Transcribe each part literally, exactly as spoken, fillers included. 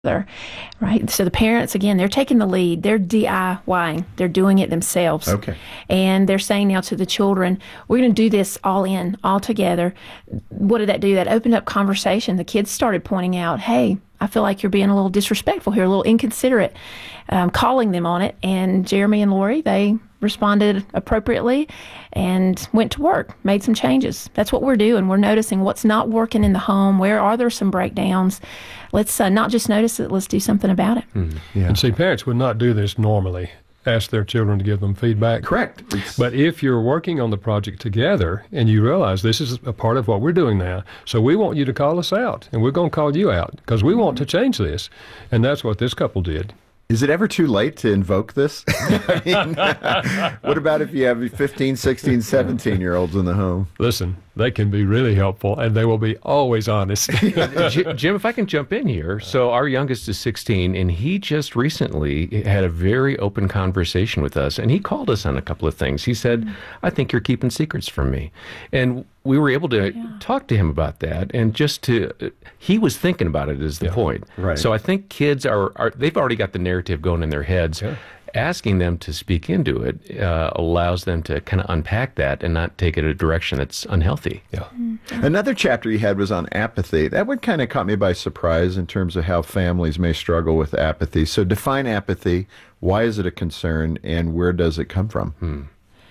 right? So the parents, again, they're taking the lead. They're DIYing. They're doing it themselves. Okay. And they're saying now to the children, we're going to do this all in, all together. What did that do? That opened up conversation. The kids started pointing out, hey, I feel like you're being a little disrespectful here, a little inconsiderate, um, calling them on it. And Jeremy and Lori, they responded appropriately and went to work, made some changes. That's what we're doing. We're noticing what's not working in the home. Where are there some breakdowns? Let's uh, not just notice it, let's do something about it. Mm-hmm. Yeah. And see, parents would not do this normally, ask their children to give them feedback. Correct. But if you're working on the project together and you realize this is a part of what we're doing now, so we want you to call us out, and we're going to call you out because we want to change this. And that's what this couple did. Is it ever too late to invoke this? I mean, what about if you have fifteen, sixteen, seventeen-year-olds in the home? Listen, they can be really helpful, and they will be always honest. Jim, if I can jump in here. So our youngest is sixteen, and he just recently had a very open conversation with us, and he called us on a couple of things. He said, I think you're keeping secrets from me. And we were able to yeah. talk to him about that, and just to, he was thinking about it is the yeah, point. Right. So I think kids are, are, they've already got the narrative going in their heads. Yeah. Asking them to speak into it uh, allows them to kind of unpack that and not take it a direction that's unhealthy. Yeah. Mm-hmm. Another chapter you had was on apathy. That one kind of caught me by surprise in terms of how families may struggle with apathy. So define apathy. Why is it a concern, and where does it come from? Hmm.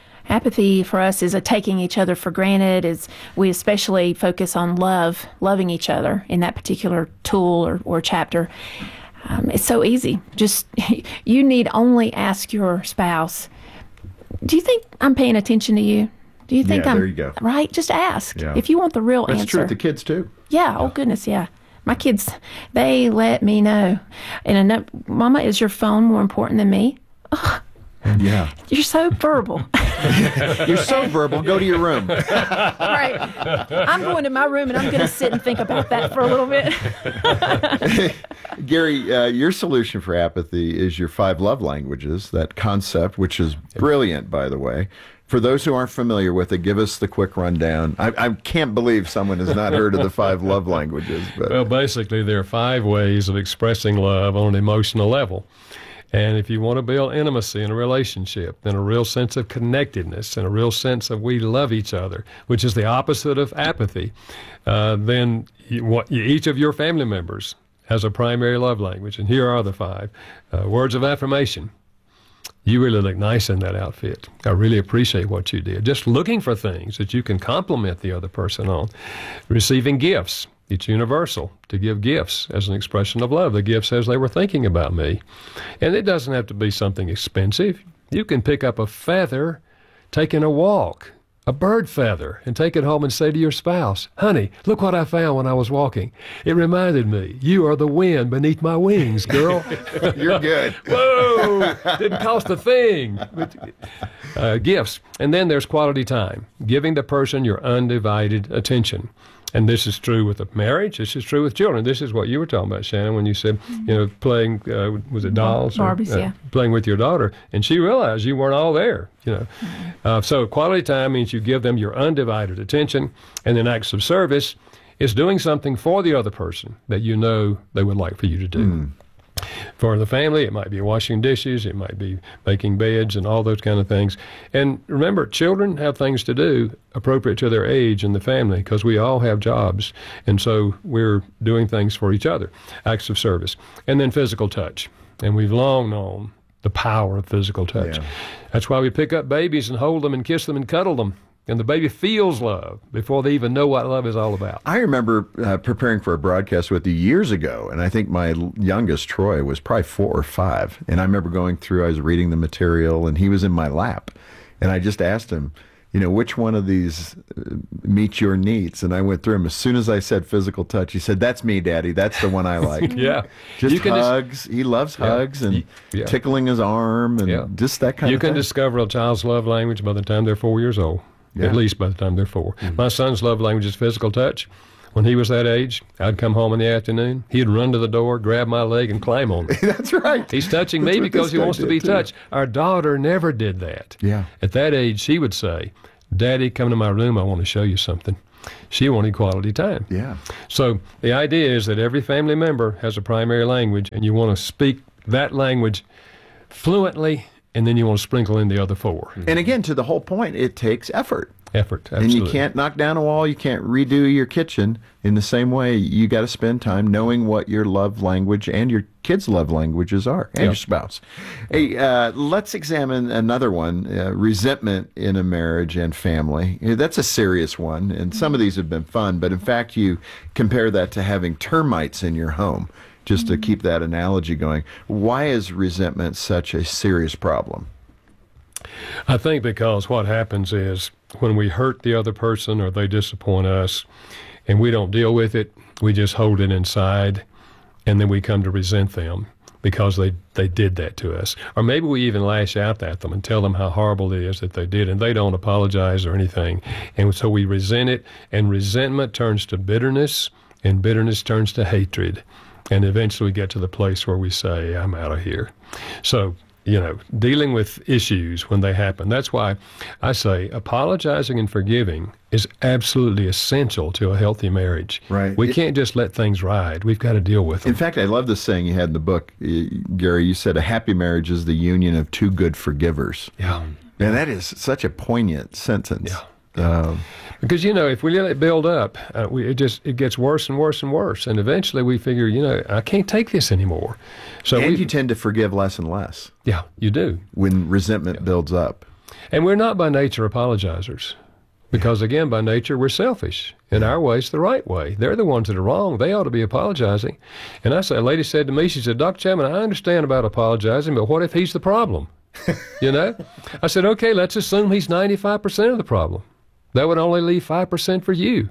Apathy for us is a taking each other for granted. Is we especially focus on love, loving each other in that particular tool or, or chapter. Um, it's so easy. Just you need only ask your spouse, do you think I'm paying attention to you? Do you think yeah, I'm there you go. Right? Just ask. Yeah. If you want the real That's answer. That's true with the kids too. Yeah, oh goodness, yeah. My kids, they let me know. And a, Mama, is your phone more important than me? Oh, yeah. You're so verbal. You're so verbal. Go to your room. Right. I'm going to my room and I'm going to sit and think about that for a little bit. Gary, uh, your solution for apathy is your five love languages, that concept, which is brilliant, by the way. For those who aren't familiar with it, give us the quick rundown. I, I can't believe someone has not heard of the five love languages. But. Well, basically, there are five ways of expressing love on an emotional level. And if you want to build intimacy in a relationship, and a real sense of connectedness, and a real sense of we love each other, which is the opposite of apathy, uh, then you, what, each of your family members has a primary love language. And here are the five. Uh, words of affirmation. You really look nice in that outfit. I really appreciate what you did. Just looking for things that you can compliment the other person on. Receiving gifts. It's universal to give gifts as an expression of love. The gift says they were thinking about me. And it doesn't have to be something expensive. You can pick up a feather, taking a walk, a bird feather, and take it home and say to your spouse, honey, look what I found when I was walking. It reminded me, you are the wind beneath my wings, girl. You're good. Whoa, didn't cost a thing. Uh, gifts. And then there's quality time, giving the person your undivided attention. And this is true with a marriage. This is true with children. This is what you were talking about, Shannon, when you said, mm-hmm. you know, playing, uh, was it dolls? Barbies, or, uh, yeah. Playing with your daughter. And she realized you weren't all there, you know. Mm-hmm. Uh, so quality time means you give them your undivided attention. And then acts of service is doing something for the other person that you know they would like for you to do. Mm. For the family, it might be washing dishes, it might be making beds and all those kind of things. And remember, children have things to do appropriate to their age in the family because we all have jobs. And so we're doing things for each other, acts of service. And then physical touch. And we've long known the power of physical touch. Yeah. That's why we pick up babies and hold them and kiss them and cuddle them. And the baby feels love before they even know what love is all about. I remember uh, preparing for a broadcast with you years ago, and I think my youngest, Troy, was probably four or five. And I remember going through, I was reading the material, and he was in my lap. And I just asked him, you know, which one of these uh, meets your needs? And I went through them. As soon as I said physical touch, he said, that's me, Daddy. That's the one I like. Yeah. Just you can hugs. Dis- he loves yeah. hugs and yeah. tickling his arm and yeah. just that kind you of thing. You can discover a child's love language by the time they're four years old. Yeah. At least by the time they're four. Mm-hmm. My son's love language is physical touch. When he was that age, I'd come home in the afternoon. He'd run to the door, grab my leg, and climb on me. That's right. He's touching That's me because he wants to be too. touched. Our daughter never did that. Yeah. At that age, she would say, Daddy, come to my room. I want to show you something. She wanted quality time. Yeah. So the idea is that every family member has a primary language, and you want to speak that language fluently, and then you want to sprinkle in the other four. And again, to the whole point, it takes effort. Effort, absolutely. And you can't knock down a wall. You can't redo your kitchen in the same way. You got to spend time knowing what your love language and your kids' love languages are, and Yeah. your spouse. Hey, uh, let's examine another one, uh, resentment in a marriage and family. Yeah, that's a serious one, and some of these have been fun, but in fact, you compare that to having termites in your home, just to keep that analogy going. Why is resentment such a serious problem? I think because what happens is when we hurt the other person or they disappoint us and we don't deal with it, we just hold it inside, and then we come to resent them because they, they did that to us. Or maybe we even lash out at them and tell them how horrible it is that they did, and they don't apologize or anything. And so we resent it, and resentment turns to bitterness, and bitterness turns to hatred. And eventually we get to the place where we say, I'm out of here. So, you know, dealing with issues when they happen. That's why I say apologizing and forgiving is absolutely essential to a healthy marriage. Right. We It- can't just let things ride. We've got to deal with them. In fact, I love this saying you had in the book, uh, Gary. You said a happy marriage is the union of two good forgivers. Yeah. And that is such a poignant sentence. Yeah. Um, Because, you know, if we let it build up, uh, we, it just it gets worse and worse and worse. And eventually we figure, you know, I can't take this anymore. So and we, you tend to forgive less and less yeah, you do. when resentment builds up. And we're not by nature apologizers. Because, again, by nature, we're selfish. And our way's the right way. They're the ones that are wrong. They ought to be apologizing. And I say, a lady said to me, she said, Doctor Chapman, I understand about apologizing, but what if he's the problem? You know? I said, okay, let's assume he's ninety-five percent of the problem. That would only leave five percent for you.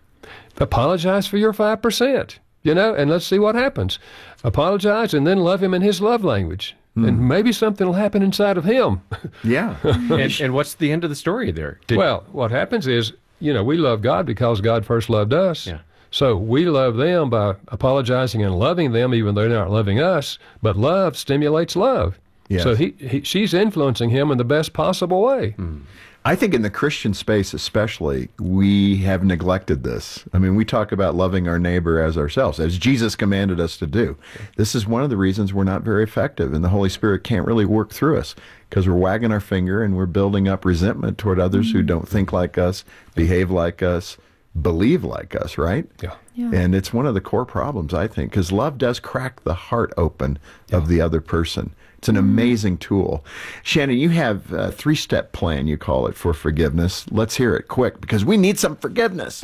Apologize for your five percent, you know, and let's see what happens. Apologize and then love him in his love language. Mm. And maybe something will happen inside of him. Yeah. and, and what's the end of the story there? Did, Well, what happens is, you know, we love God because God first loved us. Yeah. So we love them by apologizing and loving them even though they're not loving us. But love stimulates love. Yes. So he, he, she's influencing him in the best possible way. Mm. I think in the Christian space especially, we have neglected this. I mean, we talk about loving our neighbor as ourselves, as Jesus commanded us to do. This is one of the reasons we're not very effective, and the Holy Spirit can't really work through us because we're wagging our finger and we're building up resentment toward others mm-hmm. who don't think like us, behave like us, believe like us, right? Yeah. Yeah. And it's one of the core problems, I think, because love does crack the heart open yeah. of the other person. It's an amazing tool. Shannon, you have a three-step plan, you call it, for forgiveness. Let's hear it quick, because we need some forgiveness.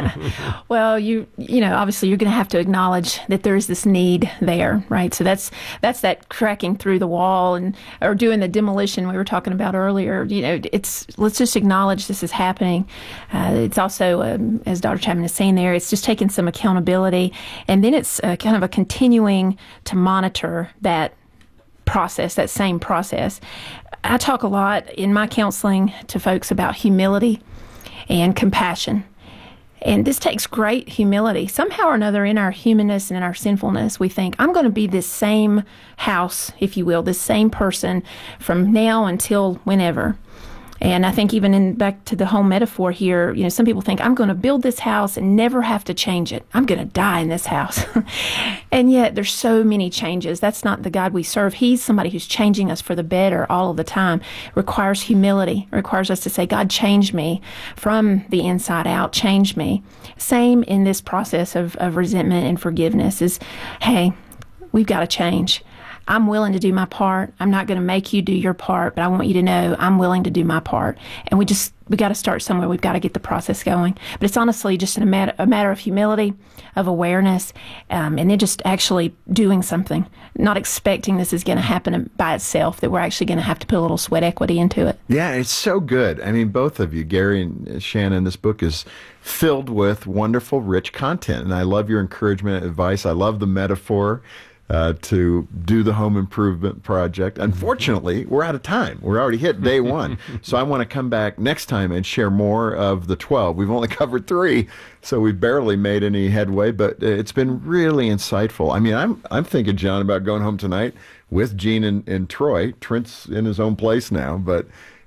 Well, you you know, obviously you're going to have to acknowledge that there is this need there, right? So that's that's that cracking through the wall and or doing the demolition we were talking about earlier. You know, it's let's just acknowledge this is happening. Uh, it's also, um, as Doctor Chapman is saying there, it's just taking some accountability, and then it's uh, kind of a continuing to monitor that process, that same process. I talk a lot in my counseling to folks about humility and compassion. And this takes great humility. Somehow or another in our humanness and in our sinfulness, we think, I'm going to be this same house, if you will, this same person from now until whenever. And I think even in back to the whole metaphor here, you know, some people think I'm going to build this house and never have to change it. I'm going to die in this house. And yet there's so many changes. That's not the God we serve. He's somebody who's changing us for the better all of the time. Requires humility. Requires us to say, God, change me from the inside out. Change me. Same in this process of, of resentment and forgiveness is, hey, we've got to change. I'm willing to do my part. I'm not going to make you do your part, but I want you to know I'm willing to do my part. And we just, we got to start somewhere. We've got to get the process going. But it's honestly just a matter, a matter of humility, of awareness, um, and then just actually doing something, not expecting this is going to happen by itself, that we're actually going to have to put a little sweat equity into it. Yeah, it's so good. I mean, both of you, Gary and Shannon, this book is filled with wonderful, rich content. And I love your encouragement, advice. I love the metaphor. Uh, to do the home improvement project. Unfortunately, we're out of time. We're already hit day one. So I want to come back next time and share more of the twelve. We've only covered three, so we've barely made any headway, but it's been really insightful. I mean, I'm I'm thinking, John, about going home tonight with Gene and, and Troy. Trent's in his own place now, but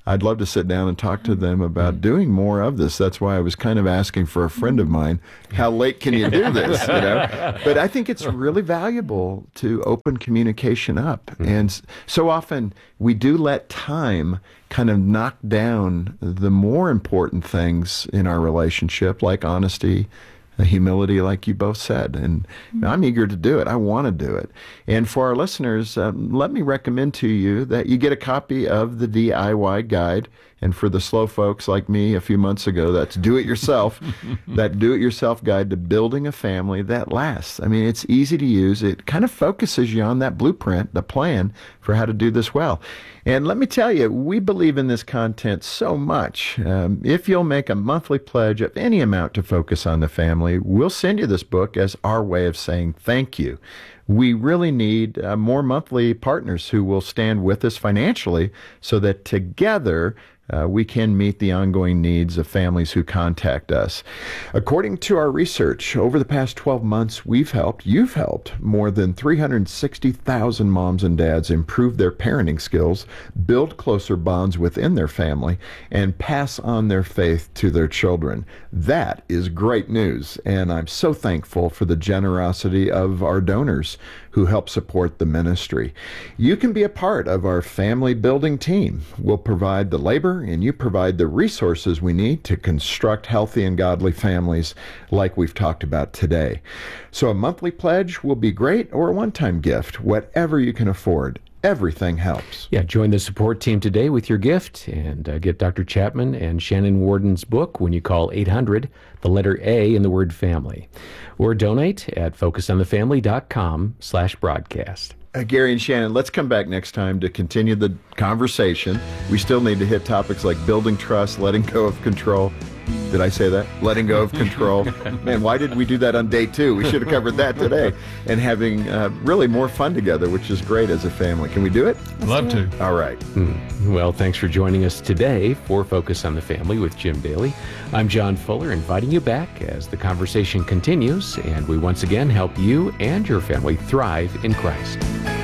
I'd love to sit down and talk to them about doing more of this. That's why I was kind of asking for a friend of mine, how late can you do this? You know? But I think it's really valuable to open communication up. Mm-hmm. And so often we do let time kind of knock down the more important things in our relationship, like honesty, humility, like you both said. And I'm eager to do it. I want to do it. And for our listeners, um, let me recommend to you that you get a copy of the D I Y guide. And for the slow folks like me a few months ago, that's Do It Yourself, that Do It Yourself guide to building a family that lasts. I mean, it's easy to use. It kind of focuses you on that blueprint, the plan for how to do this well. And let me tell you, we believe in this content so much. Um, if you'll make a monthly pledge of any amount to focus on the family, we'll send you this book as our way of saying thank you. We really need uh, more monthly partners who will stand with us financially so that together Uh, we can meet the ongoing needs of families who contact us. According to our research, over the past twelve months, we've helped, you've helped, more than three hundred sixty thousand moms and dads improve their parenting skills, build closer bonds within their family, and pass on their faith to their children. That is great news, and I'm so thankful for the generosity of our donors who help support the ministry. You can be a part of our family building team. We'll provide the labor and you provide the resources we need to construct healthy and godly families like we've talked about today. So a monthly pledge will be great, or a one-time gift, whatever you can afford. Everything helps. Yeah, join the support team today with your gift and uh, get Doctor Chapman and Shannon Warden's book when you call eight hundred, the letter A in the word family. Or donate at focusonthefamily.com slash broadcast. Uh, Gary and Shannon, let's come back next time to continue the conversation. We still need to hit topics like building trust, letting go of control. Did I say that? Letting go of control. Man, why did we do that on day two? We should have covered that today. And having uh, really more fun together, which is great as a family. Can we do it? Love to. All right. Mm. Well, thanks for joining us today for Focus on the Family with Jim Daly. I'm John Fuller, inviting you back as the conversation continues, and we once again help you and your family thrive in Christ.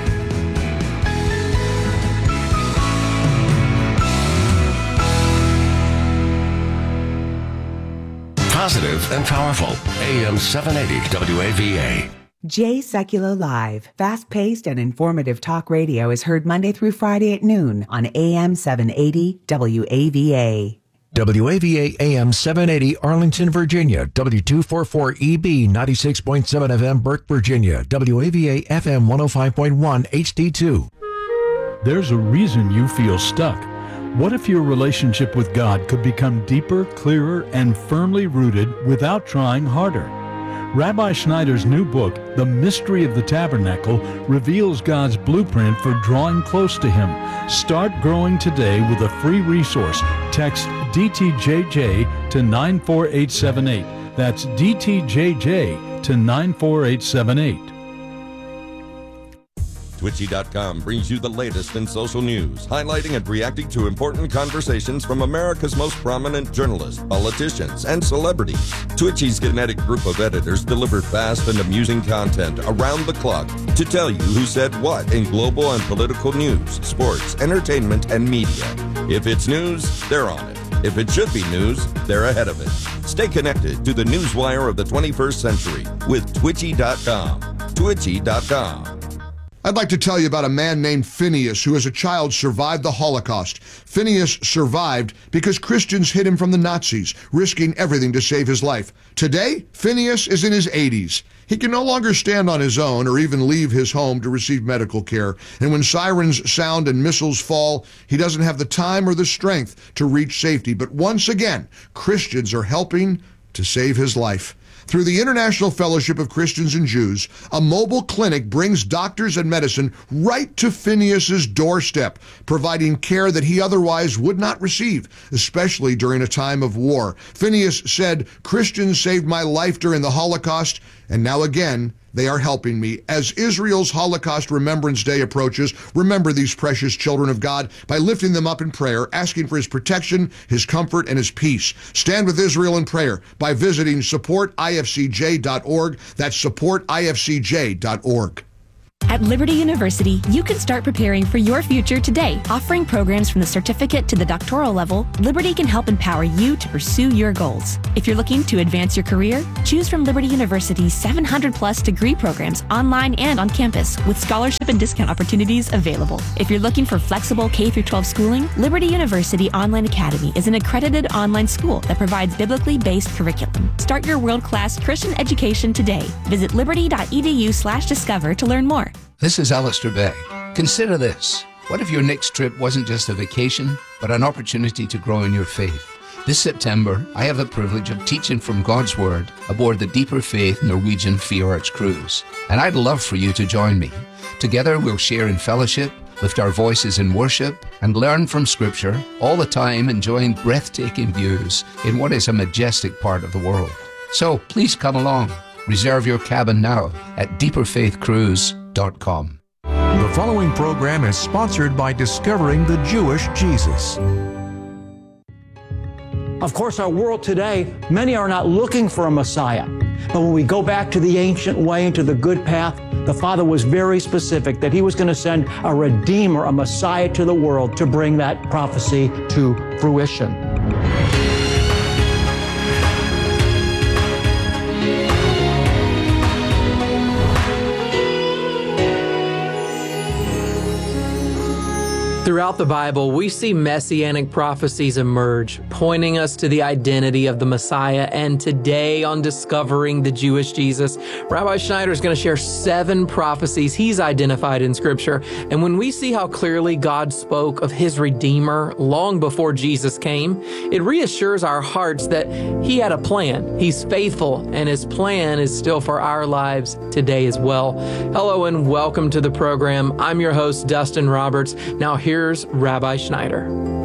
Positive and powerful. A M seven eighty W A V A. Jay Sekulow Live. Fast-paced and informative talk radio is heard Monday through Friday at noon on A M seven eighty W A V A. W A V A A M seven eighty Arlington, Virginia. W two forty-four E B ninety-six point seven F M Burke, Virginia. W A V A F M one oh five point one H D two. There's a reason you feel stuck. What if your relationship with God could become deeper, clearer, and firmly rooted without trying harder? Rabbi Schneider's new book, The Mystery of the Tabernacle, reveals God's blueprint for drawing close to Him. Start growing today with a free resource. Text D T J J to nine four eight seven eight. That's D T J J to nine four eight seven eight. Twitchy dot com brings you the latest in social news, highlighting and reacting to important conversations from America's most prominent journalists, politicians, and celebrities. Twitchy's kinetic group of editors deliver fast and amusing content around the clock to tell you who said what in global and political news, sports, entertainment, and media. If it's news, they're on it. If it should be news, they're ahead of it. Stay connected to the newswire of the twenty-first century with Twitchy dot com. Twitchy dot com. I'd like to tell you about a man named Phineas who as a child survived the Holocaust. Phineas survived because Christians hid him from the Nazis, risking everything to save his life. Today, Phineas is in his eighties. He can no longer stand on his own or even leave his home to receive medical care. And when sirens sound and missiles fall, he doesn't have the time or the strength to reach safety. But once again, Christians are helping to save his life. Through the International Fellowship of Christians and Jews, a mobile clinic brings doctors and medicine right to Phineas's doorstep, providing care that he otherwise would not receive, especially during a time of war. Phineas said, "Christians saved my life during the Holocaust, and now again, they are helping me." As Israel's Holocaust Remembrance Day approaches, remember these precious children of God by lifting them up in prayer, asking for His protection, His comfort, and His peace. Stand with Israel in prayer by visiting support I F C J dot org. That's support I F C J dot org. At Liberty University, you can start preparing for your future today. Offering programs from the certificate to the doctoral level, Liberty can help empower you to pursue your goals. If you're looking to advance your career, choose from Liberty University's seven hundred plus degree programs online and on campus with scholarship and discount opportunities available. If you're looking for flexible K through twelve schooling, Liberty University Online Academy is an accredited online school that provides biblically based curriculum. Start your world-class Christian education today. Visit liberty.edu slash discover to learn more. This is Alistair Begg. Consider this. What if your next trip wasn't just a vacation, but an opportunity to grow in your faith? This September, I have the privilege of teaching from God's Word aboard the Deeper Faith Norwegian Fjords cruise. And I'd love for you to join me. Together, we'll share in fellowship, lift our voices in worship, and learn from Scripture, all the time enjoying breathtaking views in what is a majestic part of the world. So please come along. Reserve your cabin now at deeper faith cruise dot com. The following program is sponsored by Discovering the Jewish Jesus. Of course, our world today, many are not looking for a Messiah. But when we go back to the ancient way and to the good path, the Father was very specific that He was going to send a Redeemer, a Messiah to the world to bring that prophecy to fruition. Throughout the Bible, we see messianic prophecies emerge, pointing us to the identity of the Messiah. And today on Discovering the Jewish Jesus, Rabbi Schneider is going to share seven prophecies he's identified in Scripture. And when we see how clearly God spoke of His Redeemer long before Jesus came, it reassures our hearts that He had a plan. He's faithful, and His plan is still for our lives today as well. Hello and welcome to the program. I'm your host, Dustin Roberts. Now here Here's Rabbi Schneider.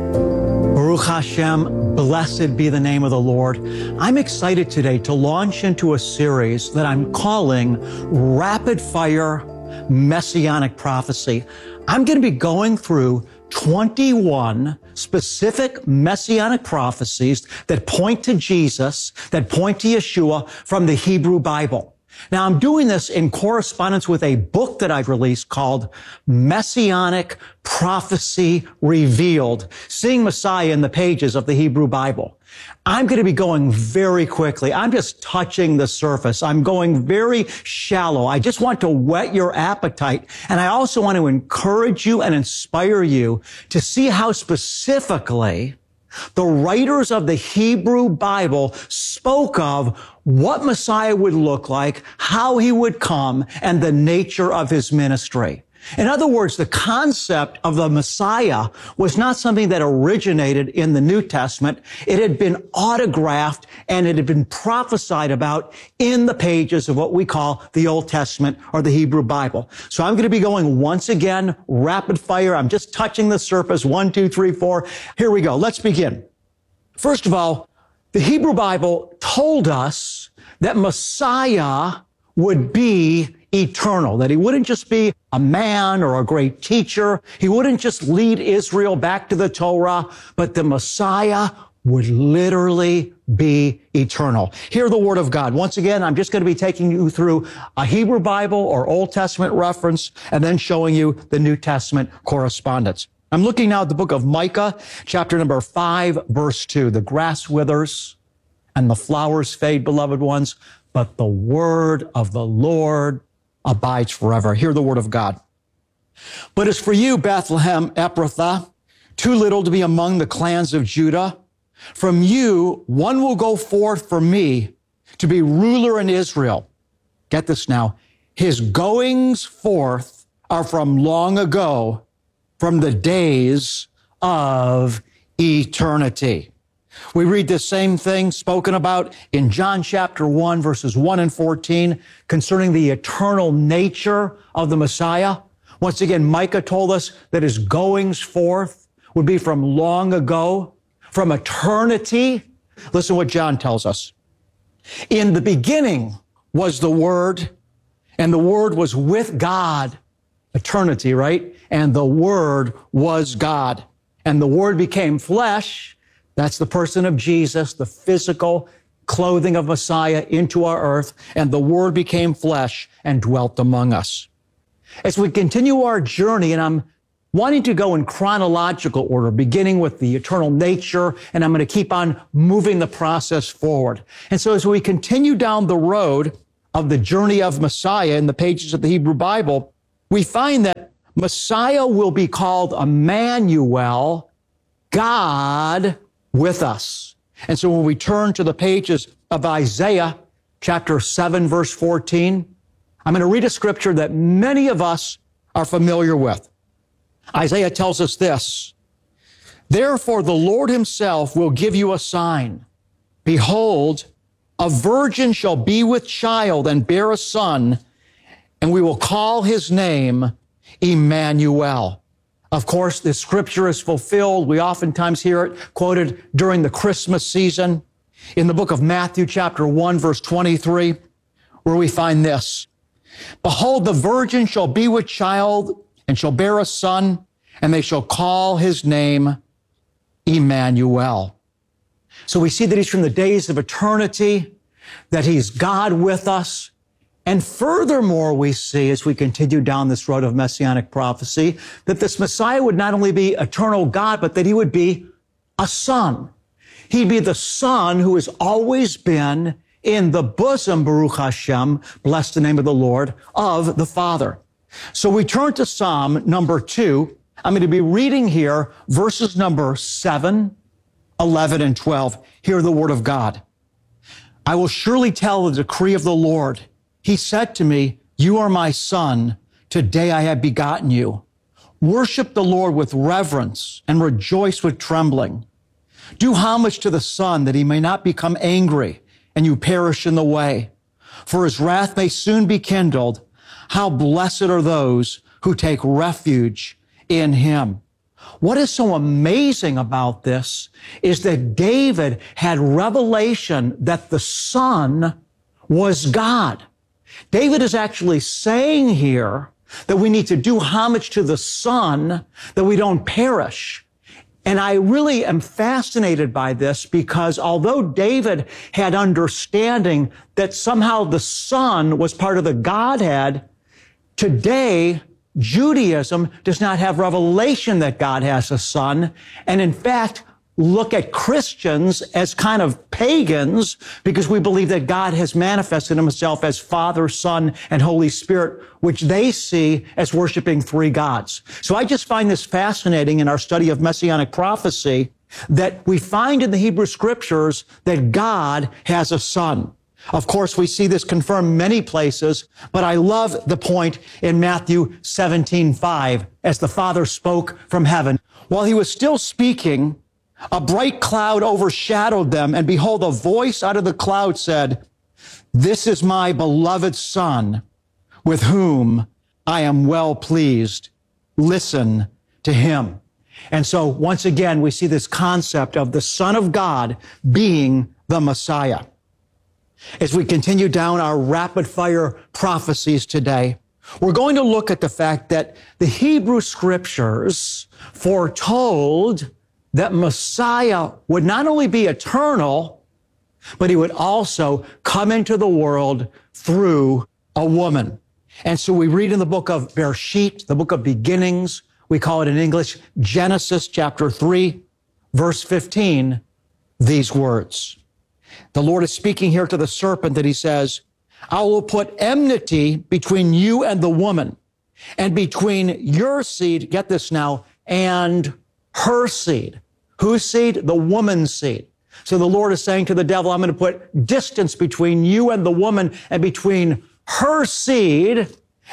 Baruch Hashem, blessed be the name of the Lord. I'm excited today to launch into a series that I'm calling Rapid Fire Messianic Prophecy. I'm going to be going through twenty-one specific messianic prophecies that point to Jesus, that point to Yeshua from the Hebrew Bible. Now, I'm doing this in correspondence with a book that I've released called Messianic Prophecy Revealed, Seeing Messiah in the Pages of the Hebrew Bible. I'm going to be going very quickly. I'm just touching the surface. I'm going very shallow. I just want to whet your appetite. And I also want to encourage you and inspire you to see how specifically the writers of the Hebrew Bible spoke of what Messiah would look like, how He would come, and the nature of His ministry. In other words, the concept of the Messiah was not something that originated in the New Testament. It had been autographed and it had been prophesied about in the pages of what we call the Old Testament or the Hebrew Bible. So I'm going to be going once again, rapid fire. I'm just touching the surface. One, two, three, four. Here we go. Let's begin. First of all, the Hebrew Bible told us that Messiah would be eternal, that He wouldn't just be a man or a great teacher. He wouldn't just lead Israel back to the Torah, but the Messiah would literally be eternal. Hear the Word of God. Once again, I'm just going to be taking you through a Hebrew Bible or Old Testament reference and then showing you the New Testament correspondence. I'm looking now at the book of Micah, chapter number five, verse two. The grass withers and the flowers fade, beloved ones, but the word of the Lord abides forever. Hear the word of God. But as for you, Bethlehem Ephrathah, too little to be among the clans of Judah, from you one will go forth for me to be ruler in Israel. Get this now. His goings forth are from long ago, from the days of eternity. We read the same thing spoken about in John chapter one, verses one and fourteen, concerning the eternal nature of the Messiah. Once again, Micah told us that His goings forth would be from long ago, from eternity. Listen what John tells us. In the beginning was the Word, and the Word was with God. Eternity, right? And the Word was God. And the Word became flesh. That's the person of Jesus, the physical clothing of Messiah into our earth. And the Word became flesh and dwelt among us. As we continue our journey, and I'm wanting to go in chronological order, beginning with the eternal nature, and I'm going to keep on moving the process forward. And so as we continue down the road of the journey of Messiah in the pages of the Hebrew Bible, we find that Messiah will be called Emmanuel, God with us. And so when we turn to the pages of Isaiah chapter seven, verse fourteen, I'm going to read a scripture that many of us are familiar with. Isaiah tells us this: "Therefore the Lord himself will give you a sign. Behold, a virgin shall be with child and bear a son, and we will call his name Emmanuel." Of course, this scripture is fulfilled. We oftentimes hear it quoted during the Christmas season in the book of Matthew chapter one, verse twenty-three, where we find this: "Behold, the virgin shall be with child and shall bear a son, and they shall call his name Emmanuel." So we see that he's from the days of eternity, that he's God with us. And furthermore, we see, as we continue down this road of messianic prophecy, that this Messiah would not only be eternal God, but that he would be a son. He'd be the son who has always been in the bosom, Baruch Hashem, bless the name of the Lord, of the Father. So we turn to Psalm number two. I'm going to be reading here verses number seven, eleven, and twelve. Hear the word of God. "I will surely tell the decree of the Lord. He said to me, you are my son. Today I have begotten you. Worship the Lord with reverence and rejoice with trembling. Do homage to the Son, that he may not become angry and you perish in the way. For his wrath may soon be kindled. How blessed are those who take refuge in him." What is so amazing about this is that David had revelation that the Son was God. David is actually saying here that we need to do homage to the Son, that we don't perish. And I really am fascinated by this because although David had understanding that somehow the Son was part of the Godhead, today Judaism does not have revelation that God has a son, and in fact, look at Christians as kind of pagans because we believe that God has manifested himself as Father, Son, and Holy Spirit, which they see as worshiping three gods. So I just find this fascinating in our study of Messianic prophecy that we find in the Hebrew Scriptures that God has a son. Of course, we see this confirmed many places, but I love the point in Matthew seventeen five, as the Father spoke from heaven. While he was still speaking, a bright cloud overshadowed them, and behold, a voice out of the cloud said, "This is my beloved Son, with whom I am well pleased. Listen to him." And so, once again, we see this concept of the Son of God being the Messiah. As we continue down our rapid-fire prophecies today, we're going to look at the fact that the Hebrew Scriptures foretold that Messiah would not only be eternal, but he would also come into the world through a woman. And so we read in the book of Bereshit, the book of beginnings, we call it in English Genesis chapter three, verse fifteen, these words. The Lord is speaking here to the serpent that he says, "I will put enmity between you and the woman, and between your seed," get this now, "and her seed." Whose seed? The woman's seed. So the Lord is saying to the devil, I'm going to put distance between you and the woman and between her seed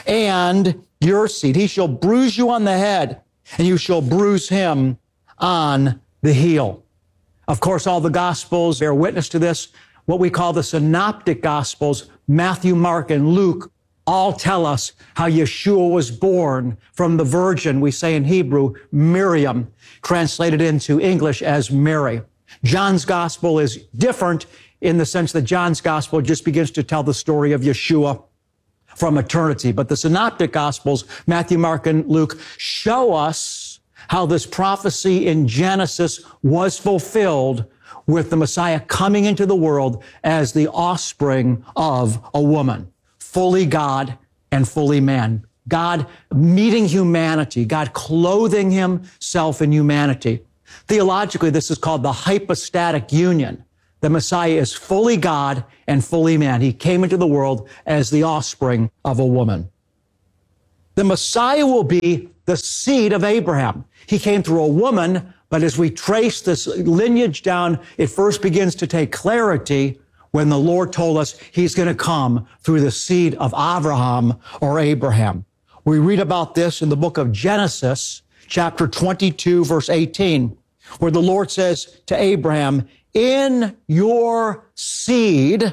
and your seed. He shall bruise you on the head, and you shall bruise him on the heel. Of course, all the Gospels bear witness to this. What we call the Synoptic Gospels, Matthew, Mark, and Luke, all tell us how Yeshua was born from the virgin, we say in Hebrew, Miriam, translated into English as Mary. John's Gospel is different in the sense that John's Gospel just begins to tell the story of Yeshua from eternity. But the Synoptic Gospels, Matthew, Mark, and Luke, show us how this prophecy in Genesis was fulfilled with the Messiah coming into the world as the offspring of a woman, fully God and fully man, God meeting humanity, God clothing himself in humanity. Theologically, this is called the hypostatic union. The Messiah is fully God and fully man. He came into the world as the offspring of a woman. The Messiah will be the seed of Abraham. He came through a woman, but as we trace this lineage down, it first begins to take clarity when the Lord told us he's going to come through the seed of Abraham or Abraham. We read about this in the book of Genesis, chapter twenty-two, verse eighteen, where the Lord says to Abraham, in your seed,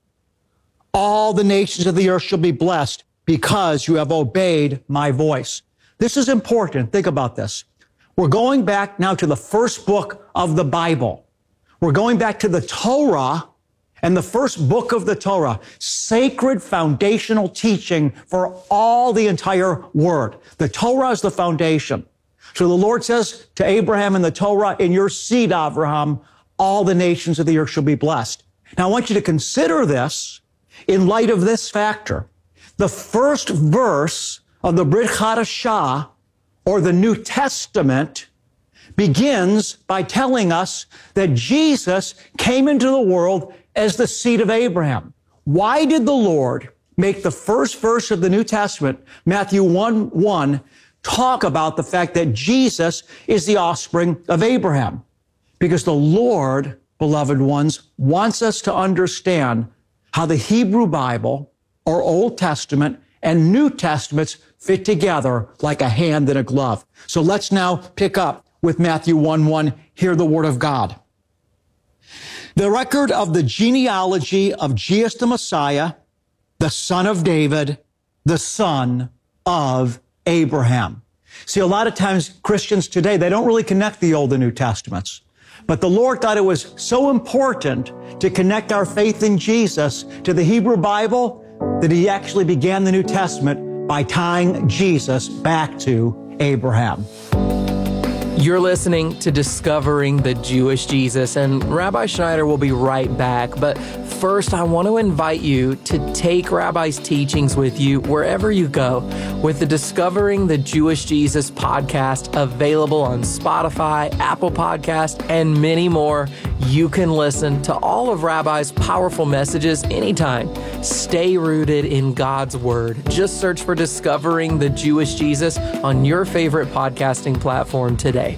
all the nations of the earth shall be blessed because you have obeyed my voice. This is important. Think about this. We're going back now to the first book of the Bible. We're going back to the Torah and the first book of the Torah, sacred foundational teaching for all the entire word. The Torah is the foundation. So the Lord says to Abraham in the Torah, in your seed, Abraham, all the nations of the earth shall be blessed. Now I want you to consider this in light of this factor. The first verse of the Brit Hadashah, or the New Testament, begins by telling us that Jesus came into the world as the seed of Abraham. Why did the Lord make the first verse of the New Testament, Matthew one one, talk about the fact that Jesus is the offspring of Abraham? Because the Lord, beloved ones, wants us to understand how the Hebrew Bible, or Old Testament, and New Testaments fit together like a hand in a glove. So let's now pick up with Matthew one one, hear the word of God. The record of the genealogy of Jesus the Messiah, the son of David, the son of Abraham. See, a lot of times Christians today, they don't really connect the Old and New Testaments. But the Lord thought it was so important to connect our faith in Jesus to the Hebrew Bible that he actually began the New Testament by tying Jesus back to Abraham. You're listening to Discovering the Jewish Jesus, and Rabbi Schneider will be right back. But first, I want to invite you to take Rabbi's teachings with you wherever you go with the Discovering the Jewish Jesus podcast available on Spotify, Apple Podcast, and many more. You can listen to all of Rabbi's powerful messages anytime. Stay rooted in God's Word. Just search for Discovering the Jewish Jesus on your favorite podcasting platform today.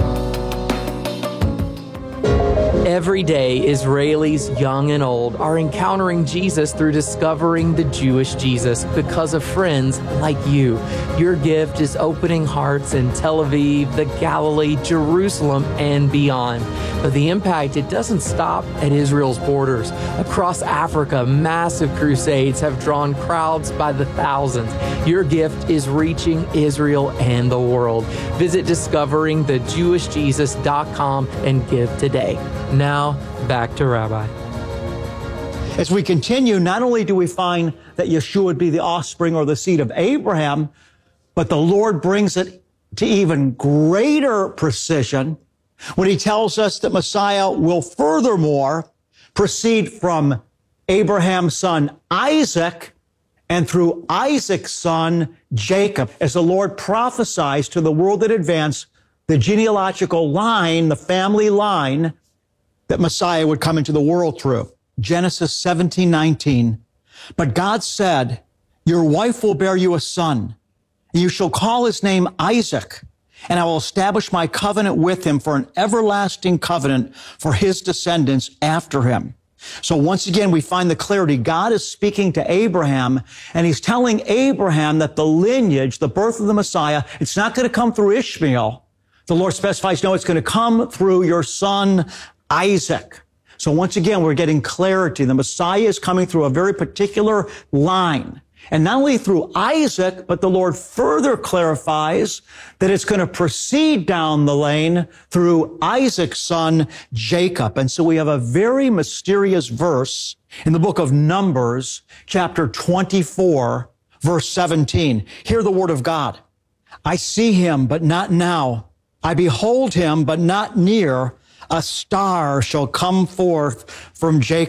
Every day, Israelis, young and old, are encountering Jesus through discovering the Jewish Jesus because of friends like you. Your gift is opening hearts in Tel Aviv, the Galilee, Jerusalem, and beyond. But the impact, it doesn't stop at Israel's borders. Across Africa, massive crusades have drawn crowds by the thousands. Your gift is reaching Israel and the world. Visit discovering the jewish jesus dot com and give today. Now, back to Rabbi. As we continue, not only do we find that Yeshua would be the offspring or the seed of Abraham, but the Lord brings it to even greater precision when he tells us that Messiah will furthermore proceed from Abraham's son Isaac and through Isaac's son Jacob, as the Lord prophesies to the world in advance the genealogical line, the family line that Messiah would come into the world through. Genesis seventeen nineteen. But God said, your wife will bear you a son, and you shall call his name Isaac, and I will establish my covenant with him for an everlasting covenant for his descendants after him. So once again, we find the clarity. God is speaking to Abraham, and he's telling Abraham that the lineage, the birth of the Messiah, it's not going to come through Ishmael. The Lord specifies, no, it's going to come through your son Isaac. So once again, we're getting clarity. The Messiah is coming through a very particular line. And not only through Isaac, but the Lord further clarifies that it's going to proceed down the lane through Isaac's son, Jacob. And so we have a very mysterious verse in the book of Numbers, chapter twenty-four, verse seventeen. Hear the word of God. I see him, but not now. I behold him, but not near. A star shall come forth from Jacob,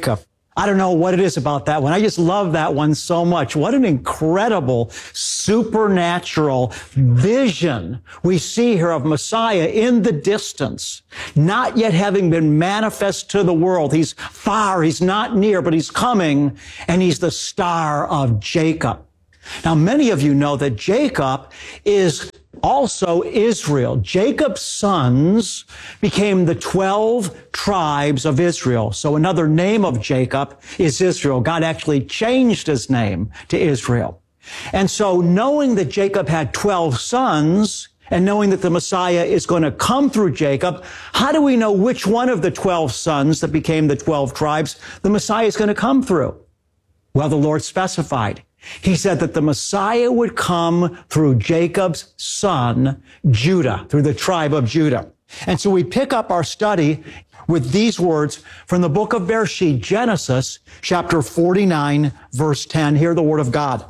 I don't know what it is about that one. I just love that one so much. What an incredible supernatural vision we see here of Messiah in the distance, not yet having been manifest to the world. He's far, he's not near, but he's coming, and he's the star of Jacob. Now, many of you know that Jacob is also Israel. Jacob's sons became the twelve tribes of Israel. So another name of Jacob is Israel. God actually changed his name to Israel. And so knowing that Jacob had twelve sons, and knowing that the Messiah is going to come through Jacob, how do we know which one of the twelve sons that became the twelve tribes the Messiah is going to come through? Well, the Lord specified. He said that the Messiah would come through Jacob's son, Judah, through the tribe of Judah. And so we pick up our study with these words from the book of Bereshit, Genesis, chapter forty-nine, verse ten. Hear the word of God.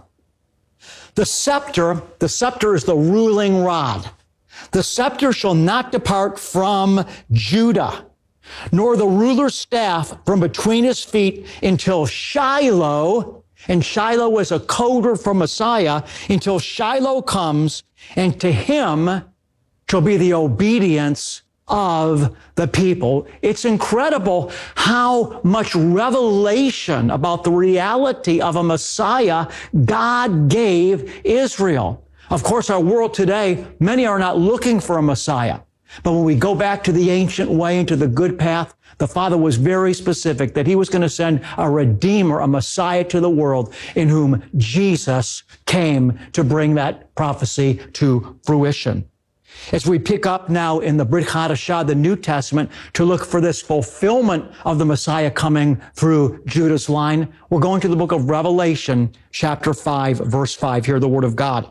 The scepter, the scepter is the ruling rod. The scepter shall not depart from Judah, nor the ruler's staff from between his feet until Shiloh. And Shiloh was a coder for Messiah, until Shiloh comes, and to him shall be the obedience of the people. It's incredible how much revelation about the reality of a Messiah God gave Israel. Of course, our world today, many are not looking for a Messiah. But when we go back to the ancient way and to the good path, the Father was very specific that he was going to send a Redeemer, a Messiah to the world, in whom Jesus came to bring that prophecy to fruition. As we pick up now in the Brit Hadashah, the New Testament, to look for this fulfillment of the Messiah coming through Judah's line, we're going to the book of Revelation, chapter five, verse five. Hear the word of God.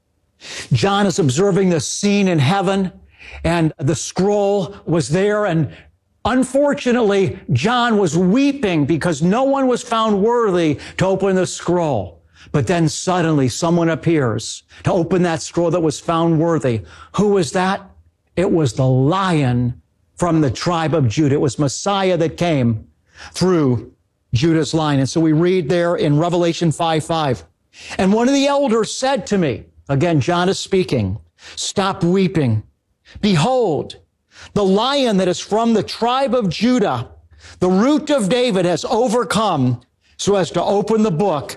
John is observing the scene in heaven, and the scroll was there, and unfortunately, John was weeping because no one was found worthy to open the scroll. But then suddenly someone appears to open that scroll that was found worthy. Who was that? It was the Lion from the tribe of Judah. It was Messiah that came through Judah's line. And so we read there in Revelation five five. And one of the elders said to me, again, John is speaking, stop weeping. Behold, the Lion that is from the tribe of Judah, the root of David, has overcome so as to open the book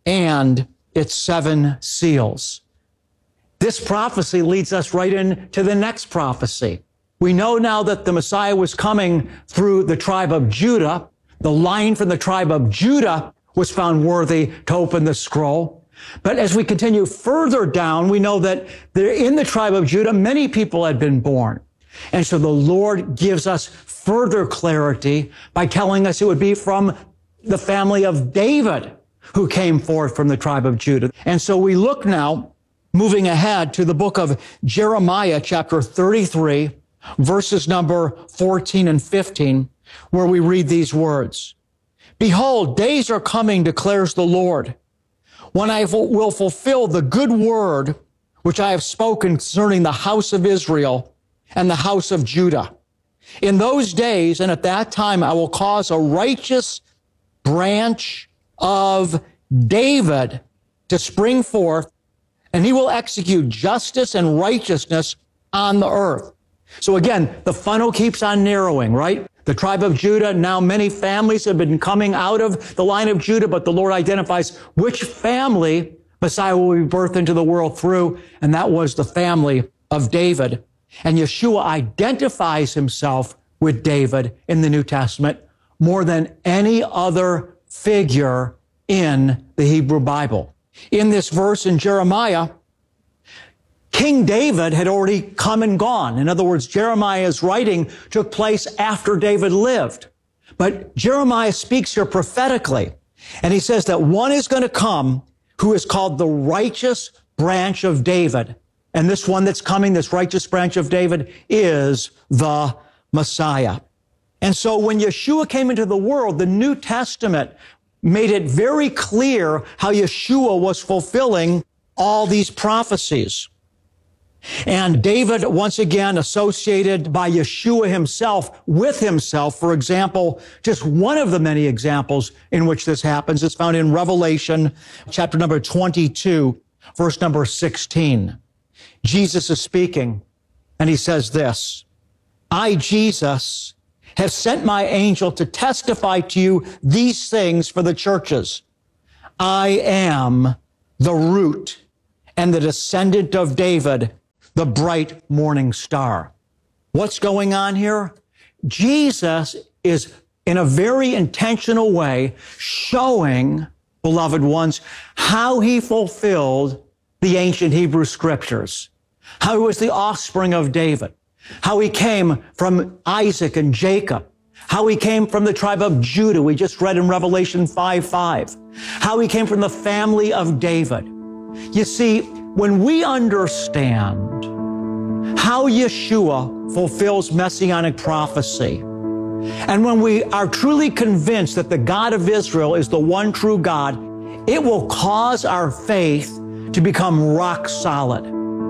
and its seven seals. This prophecy leads us right into the next prophecy. We know now that the Messiah was coming through the tribe of Judah. The Lion from the tribe of Judah was found worthy to open the scroll. But as we continue further down, we know that there, in the tribe of Judah, many people had been born. And so the Lord gives us further clarity by telling us it would be from the family of David who came forth from the tribe of Judah. And so we look now, moving ahead to the book of Jeremiah, chapter thirty-three, verses number fourteen and fifteen, where we read these words. Behold, days are coming, declares the Lord, when I will fulfill the good word which I have spoken concerning the house of Israel and the house of Judah. In those days and at that time, I will cause a righteous branch of David to spring forth, and he will execute justice and righteousness on the earth. So again, the funnel keeps on narrowing, right? The tribe of Judah, now many families have been coming out of the line of Judah, but the Lord identifies which family Messiah will be birthed into the world through, and that was the family of David. And Yeshua identifies himself with David in the New Testament more than any other figure in the Hebrew Bible. In this verse in Jeremiah, King David had already come and gone. In other words, Jeremiah's writing took place after David lived. But Jeremiah speaks here prophetically, and he says that one is going to come who is called the righteous branch of David. And this one that's coming, this righteous branch of David, is the Messiah. And so when Yeshua came into the world, the New Testament made it very clear how Yeshua was fulfilling all these prophecies. And David, once again, associated by Yeshua himself with himself. For example, just one of the many examples in which this happens is found in Revelation chapter number twenty-two, verse number sixteen. Jesus is speaking, and he says this, I, Jesus, have sent my angel to testify to you these things for the churches. I am the root and the descendant of David, the bright morning star. What's going on here? Jesus is, in a very intentional way, showing, beloved ones, how he fulfilled the ancient Hebrew scriptures, how he was the offspring of David, how he came from Isaac and Jacob, how he came from the tribe of Judah, we just read in Revelation five five, how he came from the family of David. You see, when we understand how Yeshua fulfills messianic prophecy, and when we are truly convinced that the God of Israel is the one true God, it will cause our faith to become rock solid.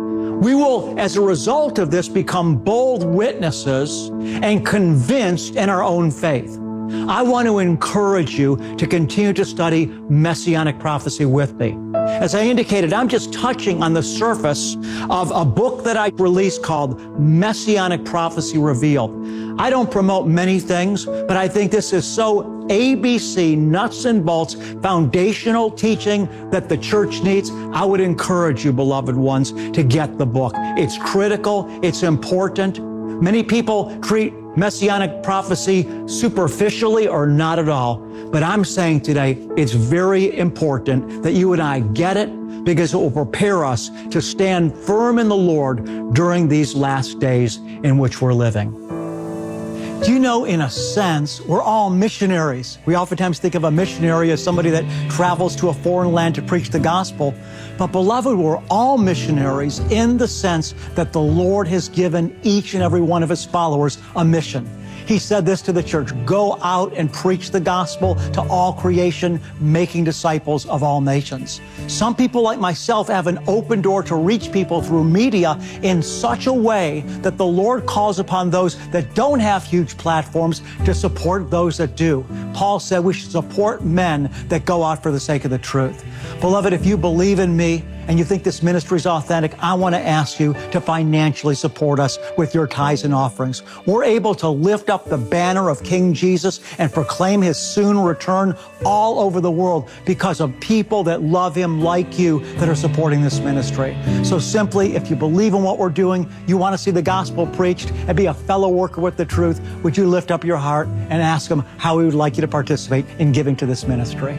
We will, as a result of this, become bold witnesses and convinced in our own faith. I want to encourage you to continue to study messianic prophecy with me. As I indicated, I'm just touching on the surface of a book that I released called Messianic Prophecy Revealed. I don't promote many things, but I think this is so A B C, nuts and bolts, foundational teaching that the church needs. I would encourage you, beloved ones, to get the book. It's critical. It's important. Many people treat messianic prophecy superficially or not at all. But I'm saying today, it's very important that you and I get it, because it will prepare us to stand firm in the Lord during these last days in which we're living. Do you know, in a sense, we're all missionaries. We oftentimes think of a missionary as somebody that travels to a foreign land to preach the gospel. But beloved, we're all missionaries in the sense that the Lord has given each and every one of his followers a mission. He said this to the church, go out and preach the gospel to all creation, making disciples of all nations. Some people like myself have an open door to reach people through media in such a way that the Lord calls upon those that don't have huge platforms to support those that do. Paul said we should support men that go out for the sake of the truth. Beloved, if you believe in me, and you think this ministry is authentic, I want to ask you to financially support us with your tithes and offerings. We're able to lift up the banner of King Jesus and proclaim his soon return all over the world because of people that love him like you that are supporting this ministry. So simply, if you believe in what we're doing, you want to see the gospel preached and be a fellow worker with the truth, would you lift up your heart and ask him how he would like you to participate in giving to this ministry?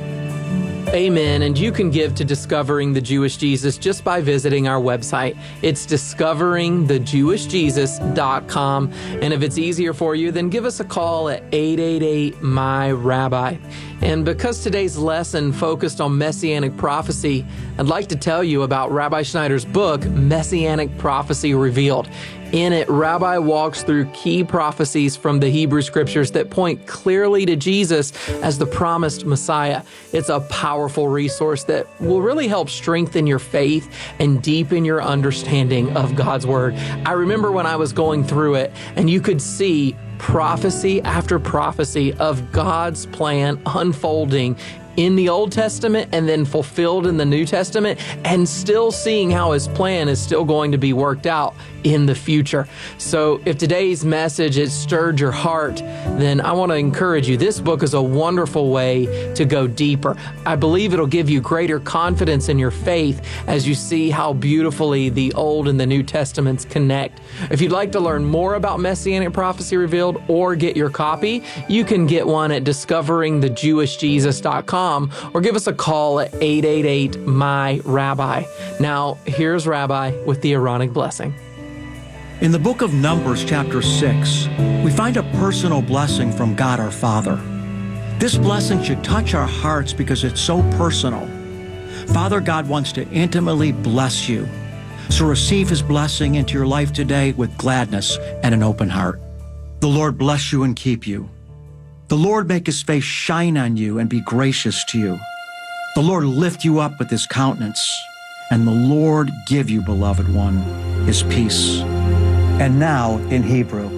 Amen. And you can give to Discovering the Jewish Jesus just by visiting our website. It's discovering the jewish jesus dot com. And if it's easier for you, then give us a call at eight eight eight, M Y, Rabbi. And because today's lesson focused on Messianic prophecy, I'd like to tell you about Rabbi Schneider's book, Messianic Prophecy Revealed. In it, Rabbi walks through key prophecies from the Hebrew Scriptures that point clearly to Jesus as the promised Messiah. It's a powerful resource that will really help strengthen your faith and deepen your understanding of God's Word. I remember when I was going through it, and you could see prophecy after prophecy of God's plan unfolding in the Old Testament and then fulfilled in the New Testament, and still seeing how his plan is still going to be worked out in the future. So if today's message has stirred your heart, then I want to encourage you. This book is a wonderful way to go deeper. I believe it'll give you greater confidence in your faith as you see how beautifully the Old and the New Testaments connect. If you'd like to learn more about Messianic Prophecy Revealed or get your copy, you can get one at discovering the jewish jesus dot com or give us a call at eight eight eight, M Y, Rabbi. Now, here's Rabbi with the Aaronic blessing. In the book of Numbers, chapter six, we find a personal blessing from God our Father. This blessing should touch our hearts because it's so personal. Father God wants to intimately bless you. So receive his blessing into your life today with gladness and an open heart. The Lord bless you and keep you. The Lord make his face shine on you and be gracious to you. The Lord lift you up with his countenance and the Lord give you, beloved one, his peace. And now in Hebrew.